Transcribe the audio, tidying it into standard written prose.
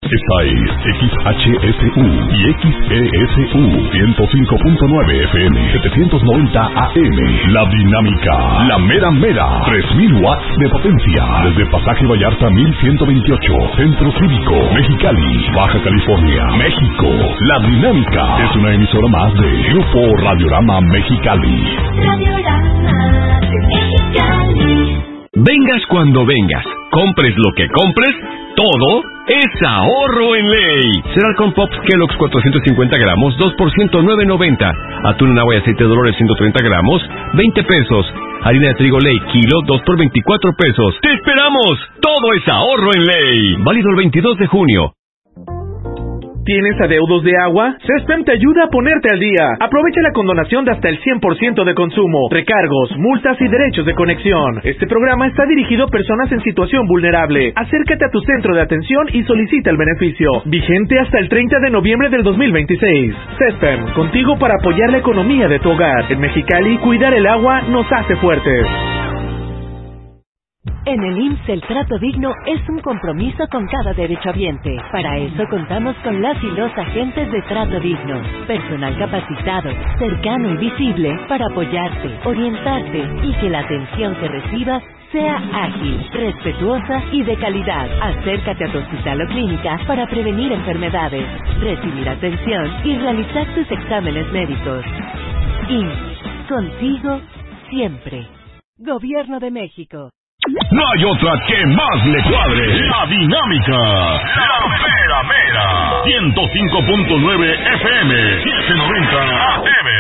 Esta es XHSU y XESU 105.9 FM 790 AM. La Dinámica, la mera mera, 3000 watts de potencia. Desde Pasaje Vallarta 1128, Centro Cívico, Mexicali, Baja California, México. La Dinámica es una emisora más de Grupo Radiorama Mexicali. Radiorama Mexicali. Vengas cuando vengas, compres lo que compres, todo es ahorro en ley. Cereal con Pops Kellogg's 450 gramos, 2 por $109.90. Atún en agua y aceite de Dolores 130 gramos, 20 pesos. Harina de trigo Ley, kilo, 2 por 24 pesos. ¡Te esperamos! Todo es ahorro en ley. Válido el 22 de junio. ¿Tienes adeudos de agua? CESPEM te ayuda a ponerte al día. Aprovecha la condonación de hasta el 100% de consumo, recargos, multas y derechos de conexión. Este programa está dirigido a personas en situación vulnerable. Acércate a tu centro de atención y solicita el beneficio. Vigente hasta el 30 de noviembre del 2026. CESPEM, contigo para apoyar la economía de tu hogar. En Mexicali, cuidar el agua nos hace fuertes. En el IMSS el trato digno es un compromiso con cada derechohabiente. Para eso contamos con las y los agentes de trato digno. Personal capacitado, cercano y visible para apoyarte, orientarte y que la atención que recibas sea ágil, respetuosa y de calidad. Acércate a tu hospital o clínica para prevenir enfermedades, recibir atención y realizar tus exámenes médicos. IMSS, contigo siempre. Gobierno de México. No hay otra que más le cuadre. La Dinámica, la mera mera, 105.9 FM, 790 AM.